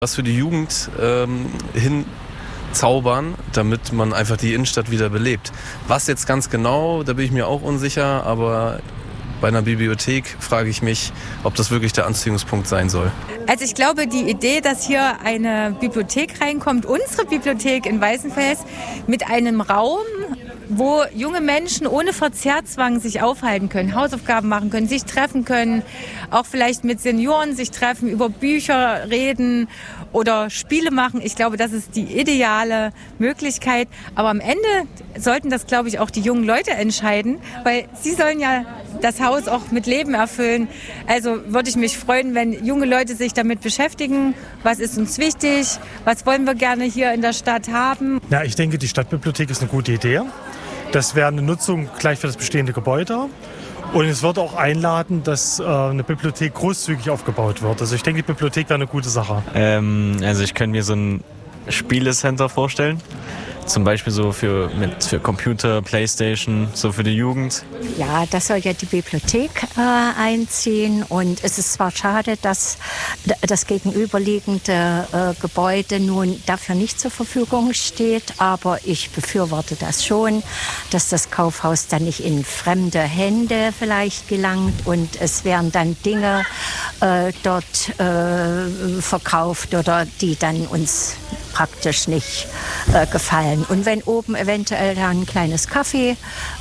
was für die Jugend hinzaubern, damit man einfach die Innenstadt wieder belebt. Was jetzt ganz genau, da bin ich mir auch unsicher, aber bei einer Bibliothek frage ich mich, ob das wirklich der Anziehungspunkt sein soll. Also ich glaube, die Idee, dass hier eine Bibliothek reinkommt, unsere Bibliothek in Weißenfels, mit einem Raum, wo junge Menschen ohne Verzehrzwang sich aufhalten können, Hausaufgaben machen können, sich treffen können, auch vielleicht mit Senioren sich treffen, über Bücher reden oder Spiele machen. Ich glaube, das ist die ideale Möglichkeit. Aber am Ende sollten das, glaube ich, auch die jungen Leute entscheiden, weil sie sollen ja das Haus auch mit Leben erfüllen. Also würde ich mich freuen, wenn junge Leute sich damit beschäftigen. Was ist uns wichtig? Was wollen wir gerne hier in der Stadt haben? Ja, ich denke, die Stadtbibliothek ist eine gute Idee. Das wäre eine Nutzung gleich für das bestehende Gebäude. Und es wird auch einladen, dass eine Bibliothek großzügig aufgebaut wird. Also ich denke, die Bibliothek wäre eine gute Sache. Also ich könnte mir so ein Spielecenter vorstellen. Zum Beispiel so für Computer, Playstation, so für die Jugend. Ja, das soll ja die Bibliothek einziehen. Und es ist zwar schade, dass das gegenüberliegende Gebäude nun dafür nicht zur Verfügung steht, aber ich befürworte das schon, dass das Kaufhaus dann nicht in fremde Hände vielleicht gelangt und es werden dann Dinge dort verkauft oder die dann uns praktisch nicht gefallen. Und wenn oben eventuell dann ein kleines Café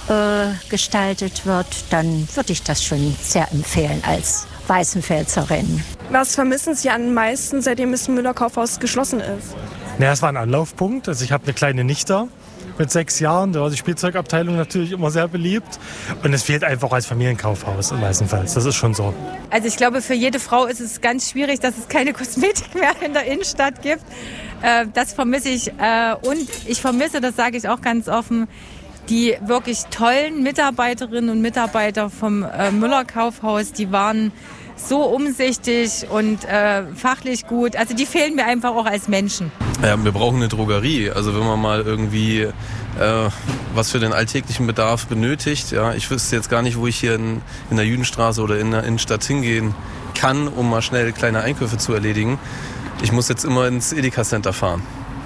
gestaltet wird, dann würde ich das schon sehr empfehlen als Weißenfelserin. Was vermissen Sie am meisten, seitdem das Müller-Kaufhaus geschlossen ist? Naja, es war ein Anlaufpunkt. Also ich habe eine kleine Nichte mit 6 Jahren. Da war die Spielzeugabteilung natürlich immer sehr beliebt. Und es fehlt einfach als Familienkaufhaus in Weißenfels. Das ist schon so. Also ich glaube, für jede Frau ist es ganz schwierig, dass es keine Kosmetik mehr in der Innenstadt gibt. Das vermisse ich. Und ich vermisse, das sage ich auch ganz offen, die wirklich tollen Mitarbeiterinnen und Mitarbeiter vom Müller-Kaufhaus. Die waren so umsichtig und fachlich gut. Also die fehlen mir einfach auch als Menschen. Ja, wir brauchen eine Drogerie. Also wenn man mal irgendwie was für den alltäglichen Bedarf benötigt. Ja, ich wüsste jetzt gar nicht, wo ich hier in der Jüdenstraße oder in der Innenstadt hingehen kann, um mal schnell kleine Einkäufe zu erledigen. Ich muss jetzt immer ins Edeka-Center fahren.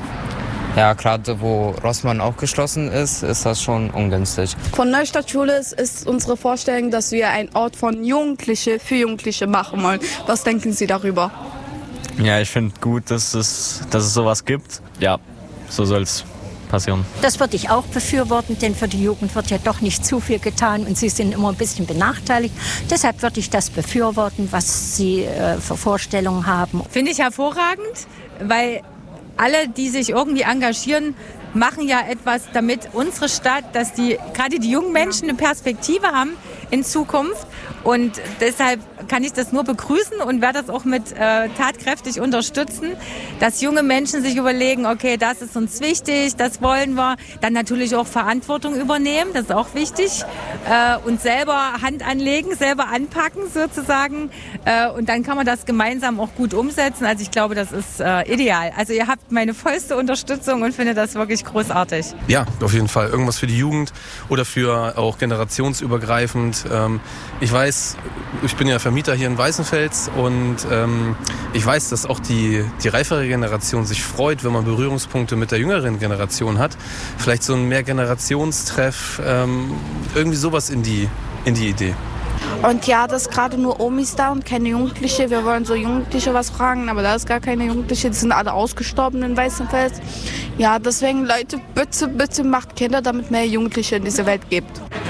Ja, gerade wo Rossmann auch geschlossen ist, ist das schon ungünstig. Von Neustadtschule ist unsere Vorstellung, dass wir einen Ort von Jugendliche für Jugendliche machen wollen. Was denken Sie darüber? Ja, ich finde gut, dass es sowas gibt. Ja, so soll es passieren. Das würde ich auch befürworten, denn für die Jugend wird ja doch nicht zu viel getan und sie sind immer ein bisschen benachteiligt. Deshalb würde ich das befürworten, was Sie für Vorstellungen haben. Finde ich hervorragend, weil alle, die sich irgendwie engagieren, machen ja etwas, damit unsere Stadt, dass gerade die jungen Menschen eine Perspektive haben in Zukunft. Und deshalb kann ich das nur begrüßen und werde das auch mit tatkräftig unterstützen, dass junge Menschen sich überlegen, okay, das ist uns wichtig, das wollen wir. Dann natürlich auch Verantwortung übernehmen, das ist auch wichtig. Und selber Hand anlegen, selber anpacken sozusagen. Und dann kann man das gemeinsam auch gut umsetzen. Also ich glaube, das ist ideal. Also ihr habt meine vollste Unterstützung und finde das wirklich großartig. Ja, auf jeden Fall. Irgendwas für die Jugend oder für auch generationsübergreifend. Ich weiß, ich bin ja Vermieter hier in Weißenfels und ich weiß, dass auch die reifere Generation sich freut, wenn man Berührungspunkte mit der jüngeren Generation hat. Vielleicht so ein Mehrgenerationstreff, irgendwie sowas in die Idee. Und ja, das ist gerade nur Omis da und keine Jugendliche. Wir wollen so Jugendliche was fragen, aber da ist gar keine Jugendliche. Die sind alle ausgestorben in Weißenfels. Ja, deswegen Leute, bitte, bitte macht Kinder, damit mehr Jugendliche in diese Welt gibt.